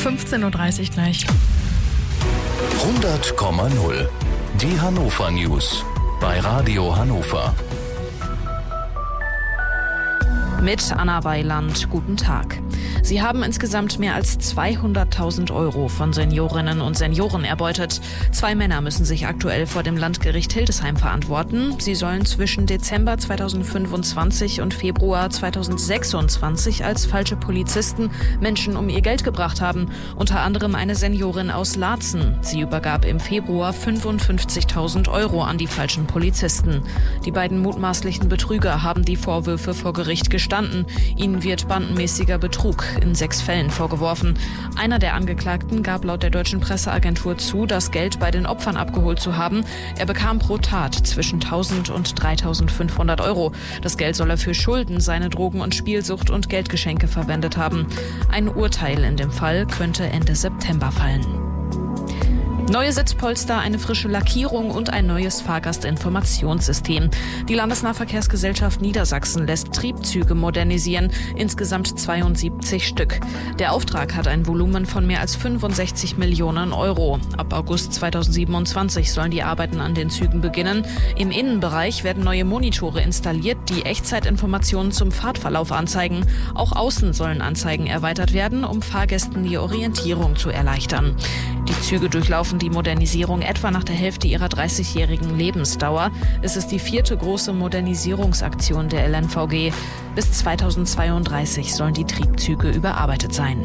15.30 Uhr gleich. 100,0. Die Hannover News bei Radio Hannover. Mit Anna Weiland, guten Tag. Sie haben insgesamt mehr als 200.000 € von Seniorinnen und Senioren erbeutet. 2 Männer müssen sich aktuell vor dem Landgericht Hildesheim verantworten. Sie sollen zwischen Dezember 2025 und Februar 2026 als falsche Polizisten Menschen um ihr Geld gebracht haben. Unter anderem eine Seniorin aus Laatzen. Sie übergab im Februar 55.000 € an die falschen Polizisten. Die beiden mutmaßlichen Betrüger haben die Vorwürfe vor Gericht gestanden. Ihnen wird bandenmäßiger Betrug in 6 Fällen vorgeworfen. Einer der Angeklagten gab laut der deutschen Presseagentur zu, das Geld bei den Opfern abgeholt zu haben. Er bekam pro Tat zwischen 1.000 und 3.500 €. Das Geld soll er für Schulden, seine Drogen- und Spielsucht und Geldgeschenke verwendet haben. Ein Urteil in dem Fall könnte Ende September fallen. Neue Sitzpolster, eine frische Lackierung und ein neues Fahrgastinformationssystem. Die Landesnahverkehrsgesellschaft Niedersachsen lässt Triebzüge modernisieren, insgesamt 72 Stück. Der Auftrag hat ein Volumen von mehr als 65 Millionen €. Ab August 2027 sollen die Arbeiten an den Zügen beginnen. Im Innenbereich werden neue Monitore installiert, die Echtzeitinformationen zum Fahrtverlauf anzeigen. Auch außen sollen Anzeigen erweitert werden, um Fahrgästen die Orientierung zu erleichtern. Die Züge durchlaufen die Modernisierung etwa nach der Hälfte ihrer 30-jährigen Lebensdauer. Es ist die 4. große Modernisierungsaktion der LNVG. Bis 2032 sollen die Triebzüge überarbeitet sein.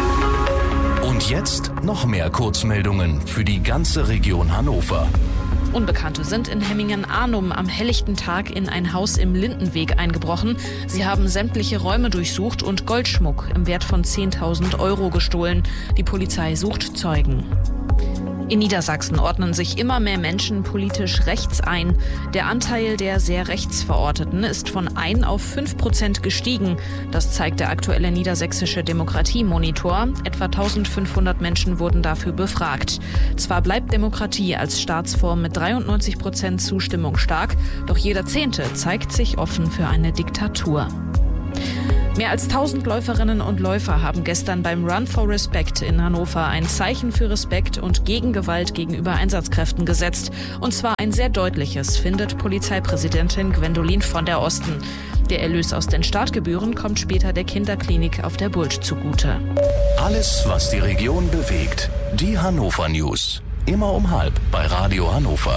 Und jetzt noch mehr Kurzmeldungen für die ganze Region Hannover. Unbekannte sind in Hemmingen-Arnum am helllichten Tag in ein Haus im Lindenweg eingebrochen. Sie haben sämtliche Räume durchsucht und Goldschmuck im Wert von 10.000 € gestohlen. Die Polizei sucht Zeugen. In Niedersachsen ordnen sich immer mehr Menschen politisch rechts ein. Der Anteil der sehr rechts Verorteten ist von 1 auf 5% gestiegen. Das zeigt der aktuelle niedersächsische Demokratie-Monitor. Etwa 1.500 Menschen wurden dafür befragt. Zwar bleibt Demokratie als Staatsform mit 93% Zustimmung stark, doch jeder Zehnte zeigt sich offen für eine Diktatur. Mehr als 1.000 Läuferinnen und Läufer haben gestern beim Run for Respect in Hannover ein Zeichen für Respekt und gegen Gewalt gegenüber Einsatzkräften gesetzt. Und zwar ein sehr deutliches, findet Polizeipräsidentin Gwendolin von der Osten. Der Erlös aus den Startgebühren kommt später der Kinderklinik auf der Bult zugute. Alles, was die Region bewegt. Die Hannover News. Immer um 12:30 bei Radio Hannover.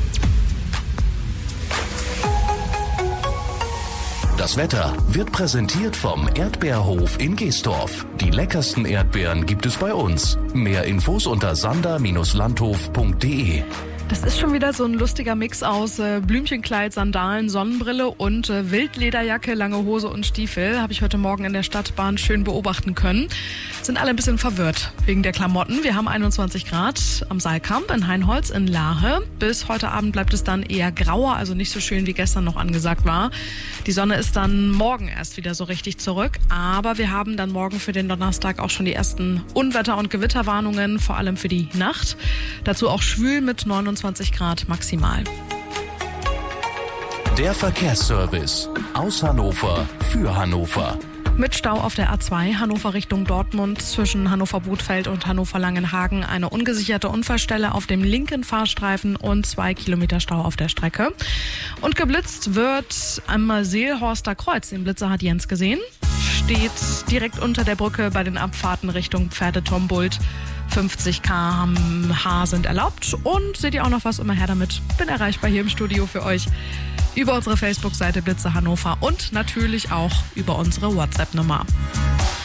Das Wetter wird präsentiert vom Erdbeerhof in Geestorf. Die leckersten Erdbeeren gibt es bei uns. Mehr Infos unter sander-landhof.de. Das ist schon wieder so ein lustiger Mix aus Blümchenkleid, Sandalen, Sonnenbrille und Wildlederjacke, lange Hose und Stiefel. Habe ich heute Morgen in der Stadtbahn schön beobachten können. Sind alle ein bisschen verwirrt wegen der Klamotten. Wir haben 21 Grad am Saalkamp, in Heinholz, in Lahe. Bis heute Abend bleibt es dann eher grauer, also nicht so schön wie gestern noch angesagt war. Die Sonne ist dann morgen erst wieder so richtig zurück. Aber wir haben dann morgen für den Donnerstag auch schon die ersten Unwetter- und Gewitterwarnungen, vor allem für die Nacht. Dazu auch schwül mit 29 Grad maximal. Der Verkehrsservice aus Hannover für Hannover. Mit Stau auf der A2 Hannover Richtung Dortmund zwischen Hannover-Bothfeld und Hannover-Langenhagen eine ungesicherte Unfallstelle auf dem linken Fahrstreifen und 2 Kilometer Stau auf der Strecke. Und geblitzt wird am Seelhorster Kreuz. Den Blitzer hat Jens gesehen. Steht direkt unter der Brücke bei den Abfahrten Richtung Pferdetombold. 50 km/h sind erlaubt. Und seht ihr auch noch was, immer her damit. Bin erreichbar hier im Studio für euch über unsere Facebook-Seite Blitzer Hannover und natürlich auch über unsere WhatsApp-Nummer.